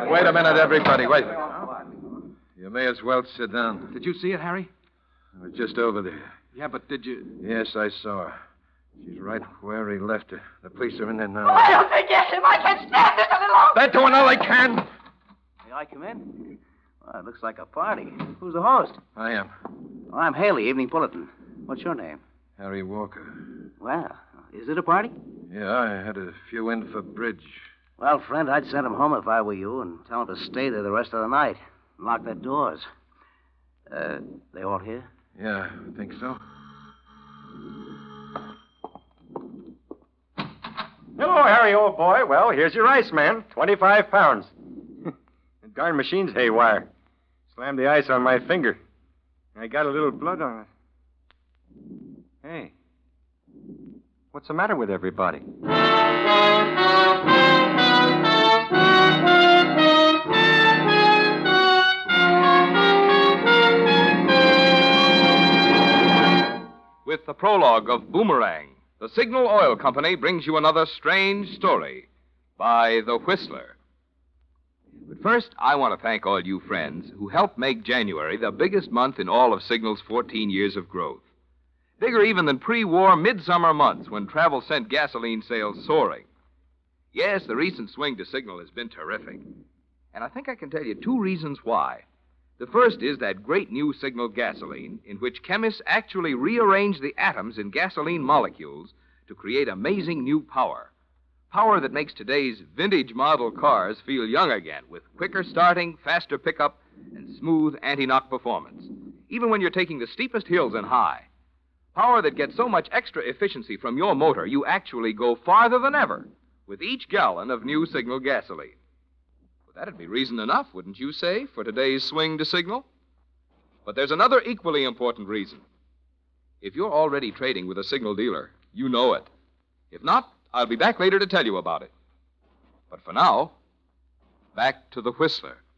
Wait a minute, everybody. Wait. You may as well sit down. Did you see it, Harry? I was just over there. Yeah, but did you... Yes, I saw her. She's right where he left her. The police are in there now. Why don't they get him? I can't stand this any longer. They're doing all they can. May I come in? Well, it looks like a party. Who's the host? I am. Well, I'm Haley, Evening Bulletin. What's your name? Harry Walker. Well, is it a party? Yeah, I had a few in for bridge. Well, friend, I'd send them home if I were you and tell them to stay there the rest of the night. Lock their doors. They all here? Yeah, I think so. Hello, Harry, old boy. Well, here's your ice, man. 25 pounds. The darn machine's haywire. Slammed the ice on my finger. I got a little blood on it. Hey. What's the matter with everybody? With the prologue of Boomerang, the Signal Oil Company brings you another strange story by The Whistler. But first, I want to thank all you friends who helped make January the biggest month in all of Signal's 14 years of growth. Bigger even than pre-war midsummer months when travel sent gasoline sales soaring. Yes, the recent swing to Signal has been terrific. And I think I can tell you 2 reasons why. The first is that great new Signal gasoline, in which chemists actually rearrange the atoms in gasoline molecules to create amazing new power. Power that makes today's vintage model cars feel young again, with quicker starting, faster pickup, and smooth anti-knock performance, even when you're taking the steepest hills and high. Power that gets so much extra efficiency from your motor, you actually go farther than ever with each gallon of new Signal gasoline. Well, that'd be reason enough, wouldn't you say, for today's swing to Signal? But there's another equally important reason. If you're already trading with a Signal dealer, you know it. If not, I'll be back later to tell you about it. But for now, back to the Whistler.